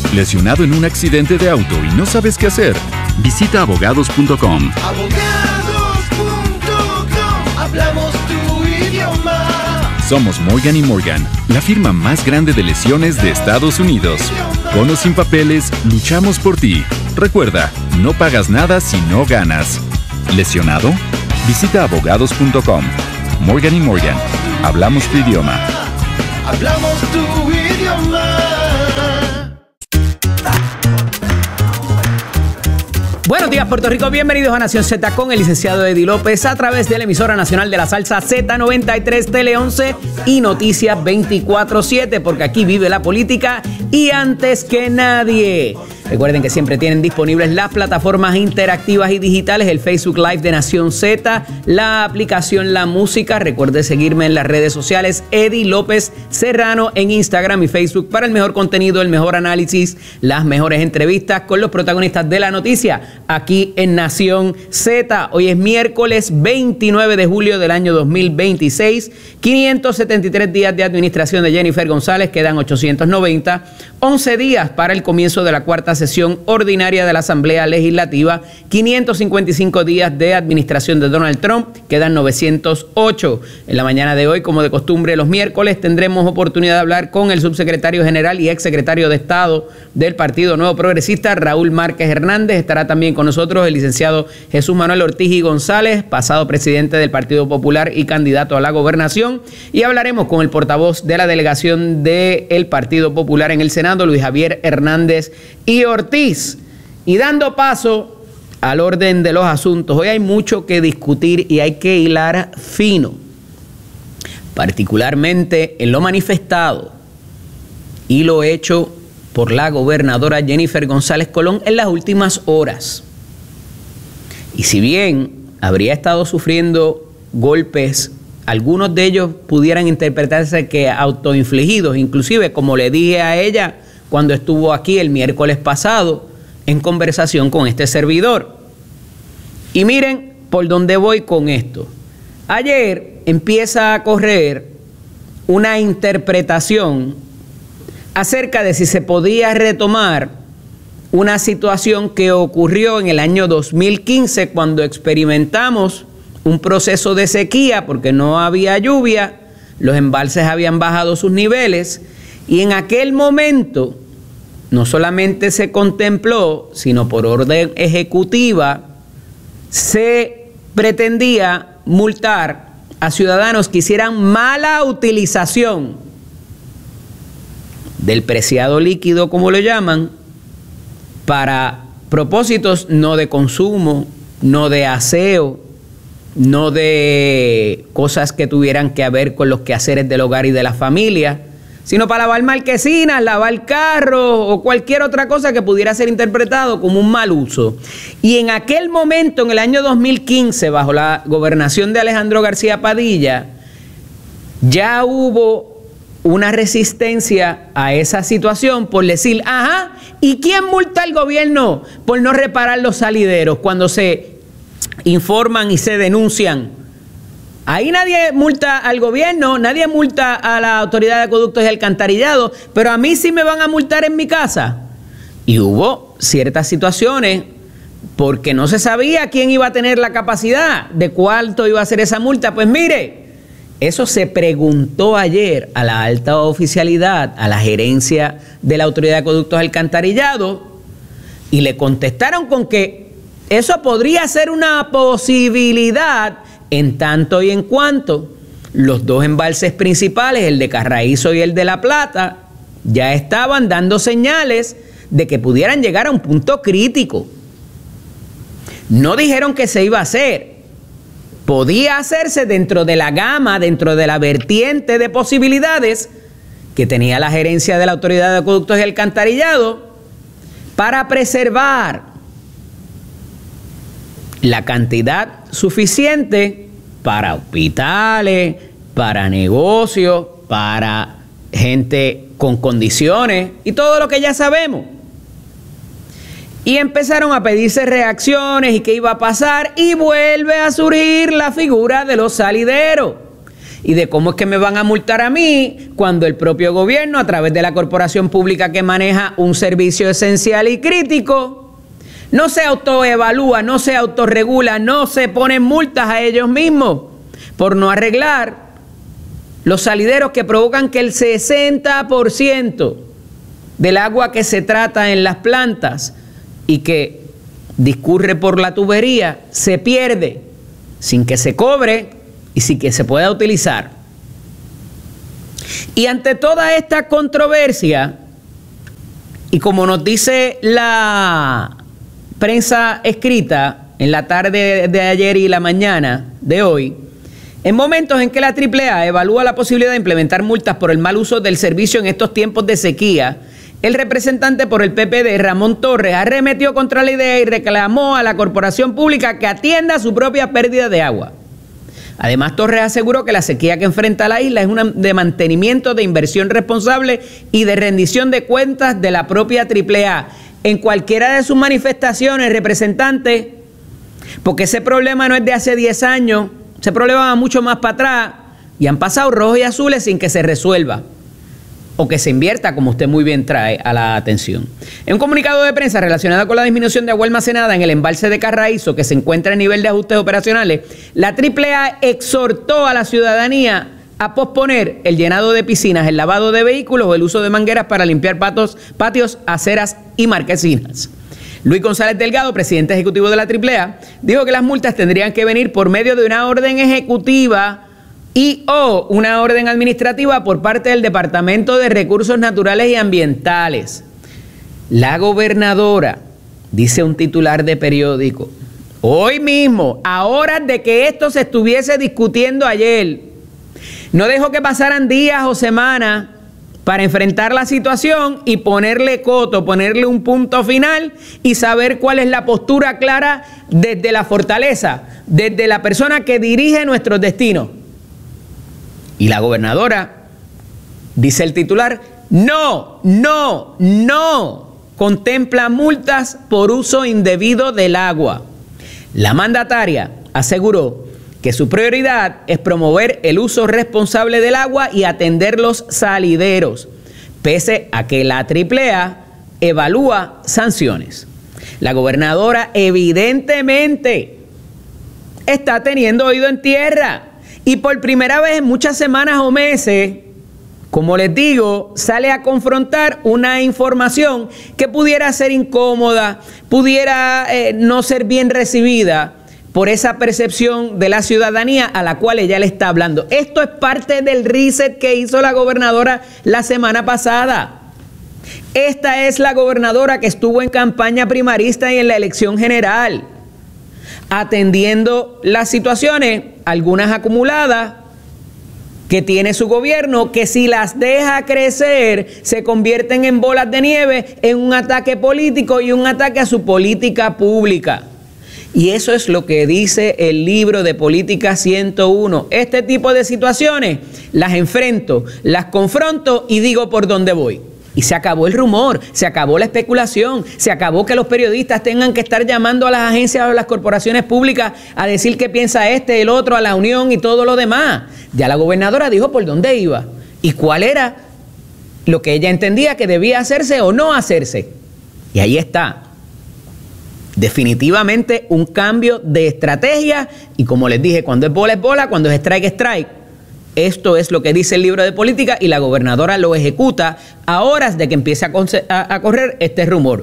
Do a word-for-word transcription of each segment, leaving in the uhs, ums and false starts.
¿Lesionado en un accidente de auto y no sabes qué hacer? Visita abogados punto com. abogados punto com, hablamos tu idioma. Somos Morgan y Morgan, la firma más grande de lesiones de Estados Unidos. Con o sin papeles, luchamos por ti. Recuerda, no pagas nada si no ganas. ¿Lesionado? Visita abogados punto com. Morgan y Morgan, hablamos tu idioma. Hablamos tu idioma. Buenos días, Puerto Rico. Bienvenidos a Nación Z con el licenciado Eddie López a través de la emisora nacional de la salsa Z noventa y tres, Tele once y Noticias veinticuatro siete, porque aquí vive la política y antes que nadie. Recuerden que siempre tienen disponibles las plataformas interactivas y digitales, el Facebook Live de Nación Z, la aplicación La Música. Recuerde seguirme en las redes sociales, Eddie López Serrano, en Instagram y Facebook para el mejor contenido, el mejor análisis, las mejores entrevistas con los protagonistas de la noticia aquí en Nación Z. Hoy es miércoles veintinueve de julio del año dos mil veintiséis, quinientos setenta y tres días de administración de Jennifer González, quedan ochocientos noventa, once días para el comienzo de la cuarta sesión ordinaria de la Asamblea Legislativa, quinientos cincuenta y cinco días de administración de Donald Trump, quedan novecientos ocho. En la mañana de hoy, como de costumbre los miércoles, tendremos oportunidad de hablar con el subsecretario general y exsecretario de Estado del Partido Nuevo Progresista, Raúl Márquez Hernández. Estará también con nosotros el licenciado Jesús Manuel Ortiz y González, pasado presidente del Partido Popular y candidato a la gobernación, y hablaremos con el portavoz de la delegación del Partido Popular en el Senado, Luis Javier Hernández y Ortiz. Y dando paso al orden de los asuntos, hoy hay mucho que discutir y hay que hilar fino, particularmente en lo manifestado y lo hecho por la gobernadora Jennifer González Colón en las últimas horas. Y si bien habría estado sufriendo golpes, algunos de ellos pudieran interpretarse que autoinfligidos, inclusive como le dije a ella cuando estuvo aquí el miércoles pasado en conversación con este servidor. Y miren por dónde voy con esto. Ayer empieza a correr una interpretación acerca de si se podía retomar una situación que ocurrió en el año dos mil quince cuando experimentamos un proceso de sequía porque no había lluvia, los embalses habían bajado sus niveles y en aquel momento no solamente se contempló, sino por orden ejecutiva se pretendía multar a ciudadanos que hicieran mala utilización del preciado líquido, como lo llaman, para propósitos no de consumo, no de aseo, no de cosas que tuvieran que ver con los quehaceres del hogar y de la familia, sino para lavar marquesinas, lavar carros o cualquier otra cosa que pudiera ser interpretado como un mal uso. Y en aquel momento, en el año dos mil quince, bajo la gobernación de Alejandro García Padilla, ya hubo una resistencia a esa situación por decir, ajá, ¿y quién multa al gobierno por no reparar los salideros cuando se informan y se denuncian? Ahí nadie multa al gobierno, nadie multa a la Autoridad de Acueductos y Alcantarillado, pero a mí sí me van a multar en mi casa. Y hubo ciertas situaciones porque no se sabía quién iba a tener la capacidad de cuánto iba a ser esa multa. Pues mire, eso se preguntó ayer a la alta oficialidad, a la gerencia de la Autoridad de Acueductos y Alcantarillado, y le contestaron con que eso podría ser una posibilidad en tanto y en cuanto los dos embalses principales, el de Carraízo y el de La Plata, ya estaban dando señales de que pudieran llegar a un punto crítico. No dijeron que se iba a hacer. Podía hacerse dentro de la gama, dentro de la vertiente de posibilidades que tenía la gerencia de la Autoridad de Acueductos y Alcantarillado para preservar la cantidad suficiente para hospitales, para negocios, para gente con condiciones y todo lo que ya sabemos. Y empezaron a pedirse reacciones y qué iba a pasar, y vuelve a surgir la figura de los salideros. y de cómo es que me van a multar a mí cuando el propio gobierno, a través de la corporación pública que maneja un servicio esencial y crítico, no se autoevalúa, no se autorregula, no se ponen multas a ellos mismos por no arreglar los salideros que provocan que el sesenta por ciento del agua que se trata en las plantas y que discurre por la tubería se pierde sin que se cobre y sin que se pueda utilizar. Y ante toda esta controversia, y como nos dice la prensa escrita en la tarde de ayer y la mañana de hoy, en momentos en que la triple A evalúa la posibilidad de implementar multas por el mal uso del servicio en estos tiempos de sequía, el representante por el P P D, Ramón Torres, arremetió contra la idea y reclamó a la corporación pública que atienda su propia pérdida de agua. Además, Torres aseguró que la sequía que enfrenta la isla es una de mantenimiento, de inversión responsable y de rendición de cuentas de la propia triple A. En cualquiera de sus manifestaciones, representante, porque ese problema no es de hace diez años, ese problema va mucho más para atrás y han pasado rojos y azules sin que se resuelva o que se invierta, como usted muy bien trae a la atención. En un comunicado de prensa relacionado con la disminución de agua almacenada en el embalse de Carraízo, que se encuentra a nivel de ajustes operacionales, la triple A exhortó a la ciudadanía a posponer el llenado de piscinas, el lavado de vehículos o el uso de mangueras para limpiar patos, patios, aceras y marquesinas. Luis González Delgado, presidente ejecutivo de la triple A, dijo que las multas tendrían que venir por medio de una orden ejecutiva y o una orden administrativa por parte del Departamento de Recursos Naturales y Ambientales. La gobernadora, dice un titular de periódico, hoy mismo, a horas de que esto se estuviese discutiendo ayer, no dejó que pasaran días o semanas para enfrentar la situación y ponerle coto, ponerle un punto final y saber cuál es la postura clara desde la fortaleza, desde la persona que dirige nuestros destinos. Y la gobernadora, dice el titular, no, no, no contempla multas por uso indebido del agua. La mandataria aseguró que su prioridad es promover el uso responsable del agua y atender los salideros, pese a que la triple A evalúa sanciones. La gobernadora evidentemente está teniendo oído en tierra y por primera vez en muchas semanas o meses, como les digo, sale a confrontar una información que pudiera ser incómoda, pudiera eh, no ser bien recibida por esa percepción de la ciudadanía a la cual ella le está hablando. Esto es parte del reset que hizo la gobernadora la semana pasada. Esta es la gobernadora que estuvo en campaña primarista y en la elección general, atendiendo las situaciones, algunas acumuladas, que tiene su gobierno, que si las deja crecer, se convierten en bolas de nieve, en un ataque político y un ataque a su política pública. Y eso es lo que dice el libro de Política ciento uno. Este tipo de situaciones las enfrento, las confronto y digo por dónde voy. Y se acabó el rumor, se acabó la especulación, se acabó que los periodistas tengan que estar llamando a las agencias o a las corporaciones públicas a decir qué piensa este, el otro, a la Unión y todo lo demás. Ya la gobernadora dijo por dónde iba y cuál era lo que ella entendía que debía hacerse o no hacerse. Y ahí está. Definitivamente un cambio de estrategia y como les dije, cuando es bola es bola, cuando es strike es strike. Esto es lo que dice el libro de política y la gobernadora lo ejecuta a horas de que empiece a, a, a correr este rumor.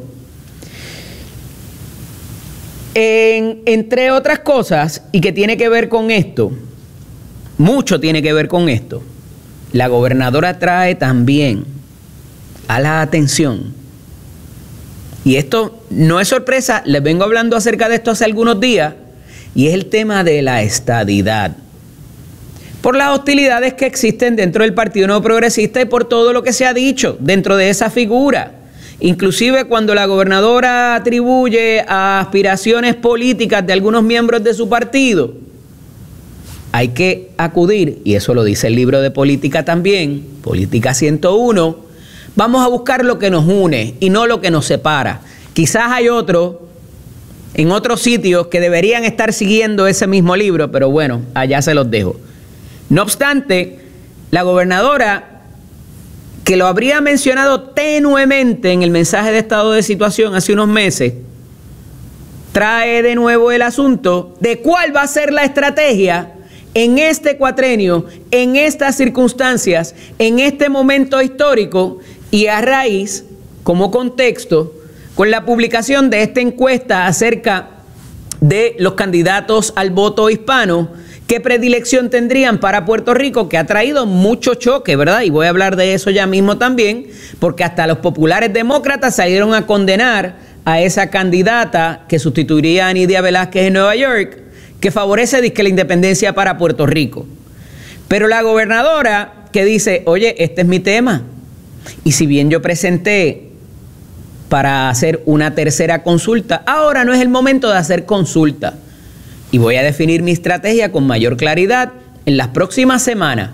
En, entre otras cosas, y que tiene que ver con esto, mucho tiene que ver con esto, la gobernadora trae también a la atención, y esto no es sorpresa, les vengo hablando acerca de esto hace algunos días, y es el tema de la estadidad. Por las hostilidades que existen dentro del Partido Nuevo Progresista y por todo lo que se ha dicho dentro de esa figura. Inclusive cuando la gobernadora atribuye a aspiraciones políticas de algunos miembros de su partido, hay que acudir, y eso lo dice el libro de política también, Política ciento uno, vamos a buscar lo que nos une y no lo que nos separa. Quizás hay otros en otros sitios que deberían estar siguiendo ese mismo libro, pero bueno, allá se los dejo. No obstante, la gobernadora, que lo habría mencionado tenuemente en el mensaje de estado de situación hace unos meses, trae de nuevo el asunto de cuál va a ser la estrategia en este cuatrenio, en estas circunstancias, en este momento histórico, y a raíz, como contexto, con la publicación de esta encuesta acerca de los candidatos al voto hispano, qué predilección tendrían para Puerto Rico, que ha traído mucho choque, ¿verdad? Y voy a hablar de eso ya mismo también, porque hasta los populares demócratas salieron a condenar a esa candidata que sustituiría a Nidia Velázquez en Nueva York, que favorece dizque la independencia para Puerto Rico. Pero la gobernadora que dice, oye, este es mi tema, y si bien yo presenté para hacer una tercera consulta, ahora no es el momento de hacer consulta, y voy a definir mi estrategia con mayor claridad en las próximas semanas.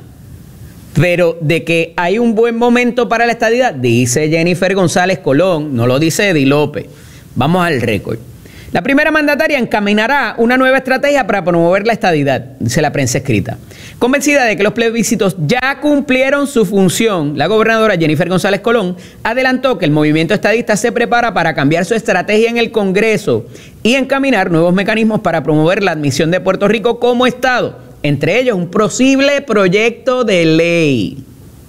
Pero de que hay un buen momento para la estadidad, dice Jennifer González Colón, no lo dice Eddie López. Vamos al récord. La primera mandataria encaminará una nueva estrategia para promover la estadidad, dice la prensa escrita. Convencida de que los plebiscitos ya cumplieron su función, la gobernadora Jennifer González Colón adelantó que el movimiento estadista se prepara para cambiar su estrategia en el Congreso y encaminar nuevos mecanismos para promover la admisión de Puerto Rico como Estado, entre ellos un posible proyecto de ley.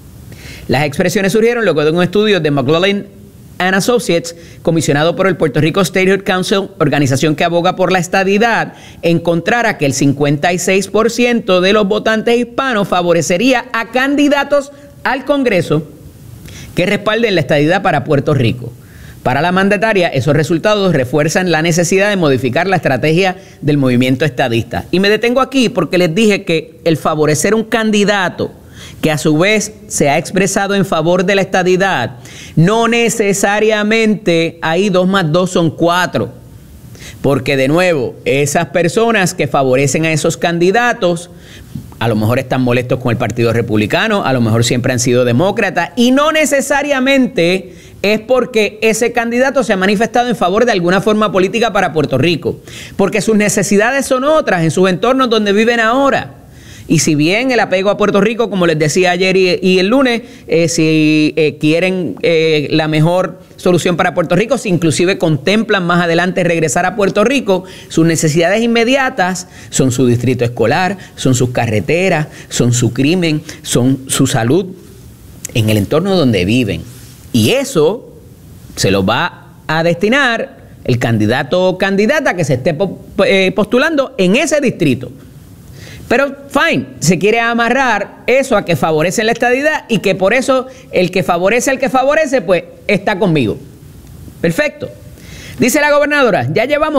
Las expresiones surgieron luego de un estudio de McLaughlin and Associates, comisionado por el Puerto Rico Statehood Council, organización que aboga por la estadidad, encontrara que el cincuenta y seis por ciento de los votantes hispanos favorecería a candidatos al Congreso que respalden la estadidad para Puerto Rico. Para la mandataria, esos resultados refuerzan la necesidad de modificar la estrategia del movimiento estadista. Y me detengo aquí porque les dije que el favorecer un candidato que a su vez se ha expresado en favor de la estadidad, no necesariamente ahí dos más dos son cuatro. Porque de nuevo, esas personas que favorecen a esos candidatos, a lo mejor están molestos con el Partido Republicano, a lo mejor siempre han sido demócratas, y no necesariamente es porque ese candidato se ha manifestado en favor de alguna forma política para Puerto Rico, porque sus necesidades son otras en sus entornos donde viven ahora. Y si bien el apego a Puerto Rico, como les decía ayer y, y el lunes, eh, si eh, quieren eh, la mejor solución para Puerto Rico, si inclusive contemplan más adelante regresar a Puerto Rico, sus necesidades inmediatas son su distrito escolar, son sus carreteras, son su crimen, son su salud en el entorno donde viven. Y eso se lo va a destinar el candidato o candidata que se esté postulando en ese distrito. Pero, fine, se quiere amarrar eso a que favorecen la estadidad y que por eso el que favorece al que favorece, pues, está conmigo. Perfecto. Dice la gobernadora, ya llevamos